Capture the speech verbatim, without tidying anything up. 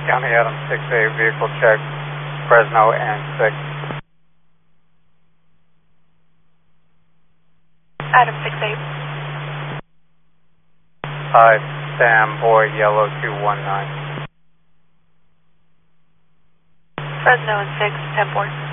County Adam six eight, vehicle check, Fresno and six. Adam six eight. Hi, Sam Boy, Yellow two one nine. Fresno and six, ten four.